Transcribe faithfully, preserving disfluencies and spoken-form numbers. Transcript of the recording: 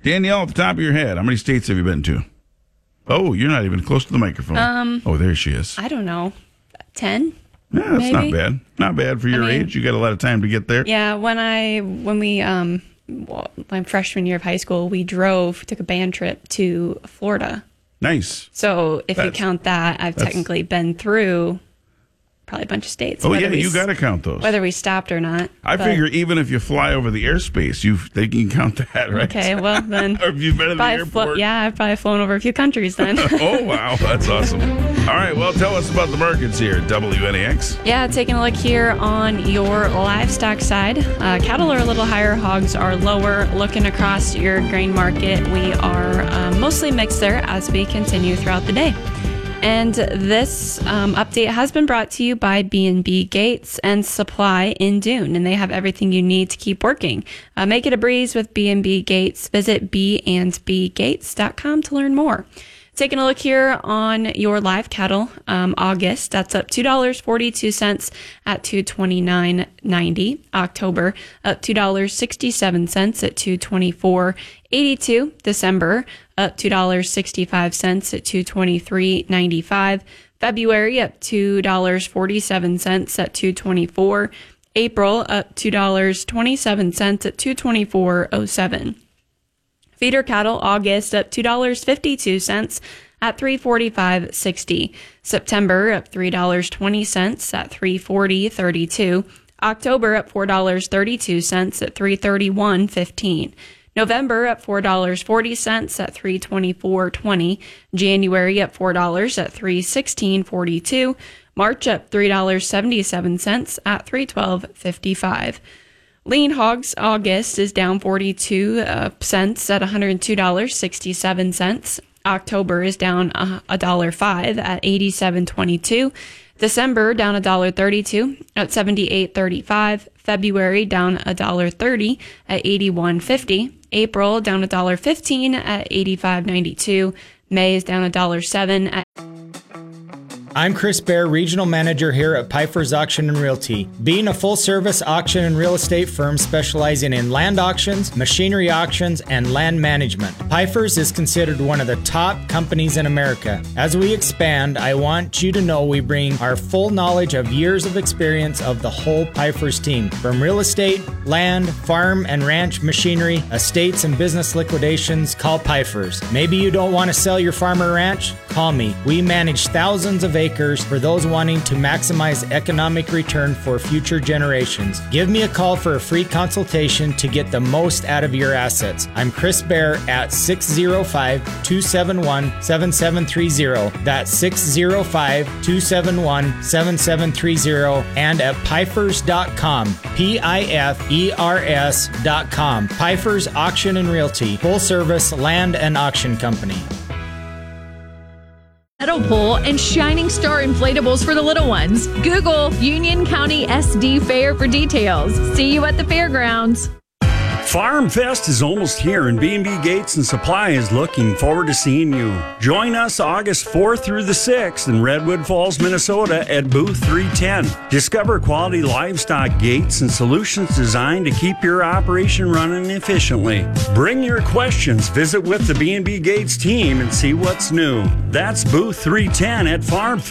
Danielle, at the top of your head, how many states have you been to? Oh, you're not even close to the microphone. Um, oh, there she is. I don't know. ten? Yeah, that's maybe? not bad. Not bad for your I mean, age. You got a lot of time to get there. Yeah, when I when we um well, my freshman year of high school, we drove, took a band trip to Florida. Nice. So if That's- you count that, I've that's- technically been through probably a bunch of states. Oh, whether yeah, we you s- got to count those. Whether we stopped or not. I but- figure even if you fly over the airspace, you they can count that, right? Okay, well then. Or if you've been to the probably airport. flo- yeah, I've probably flown over a few countries then. Oh, wow. That's awesome. All right, well, tell us about the markets here at W N A X. Yeah, taking a look here on your livestock side. Uh, cattle are a little higher, hogs are lower. Looking across your grain market, we are uh, mostly mixed there as we continue throughout the day. And this um, update has been brought to you by B and B Gates and Supply in Dune, and they have everything you need to keep working. Uh, make it a breeze with B and B Gates. Visit b and b gates dot com to learn more. Taking a look here on your live cattle, um, August, that's up two dollars and forty-two cents at two twenty-nine ninety. October, up two dollars and sixty-seven cents at two twenty-four eighty-two. December, up two dollars and sixty-five cents at two twenty-three ninety-five. February, up two dollars and forty-seven cents at two twenty-four. April, up two dollars and twenty-seven cents at two twenty-four oh seven. Feeder cattle, August, up two dollars and fifty-two cents at three forty-five sixty. September, up three dollars and twenty cents at three forty thirty-two. October, up four dollars and thirty-two cents at three thirty-one fifteen. November, up four dollars and forty cents at three twenty-four twenty. January, up four dollars at three sixteen forty-two. March, up three dollars and seventy-seven cents at three twelve fifty-five. Lean hogs, August, is down forty-two uh, cents at one hundred two dollars and sixty-seven cents. October is down uh, one dollar and five cents at eighty-seven twenty-two. December, down one dollar and thirty-two cents at seventy-eight thirty-five. February, down one dollar and thirty cents at eighty-one fifty. April, down one dollar and fifteen cents at eighty-five ninety-two. May is down one dollar and seven cents at I'm Chris Bear, Regional Manager here at Piper's Auction and Realty. Being a full-service auction and real estate firm specializing in land auctions, machinery auctions, and land management, Piper's is considered one of the top companies in America. As we expand, I want you to know we bring our full knowledge of years of experience of the whole Piper's team. From real estate, land, farm and ranch machinery, estates and business liquidations, call Piper's. Maybe you don't want to sell your farm or ranch? Call me. We manage thousands of acres for those wanting to maximize economic return for future generations. Give me a call for a free consultation to get the most out of your assets. I'm Chris Bear at six oh five, two seven one, seven seven three oh. That's six oh five, two seven one, seven seven three oh and at pifers dot com. P I F E R S dot com. Piper's Auction and Realty, full service land and auction company. Metal Pool and Shining Star inflatables for the little ones. Google Union County S D Fair for details. See you at the fairgrounds. Farm Fest is almost here, and B and B Gates and Supply is looking forward to seeing you. Join us August fourth through the sixth in Redwood Falls, Minnesota at Booth three ten. Discover quality livestock gates and solutions designed to keep your operation running efficiently. Bring your questions, visit with the B and B Gates team, and see what's new. That's Booth three ten at Farm Fest.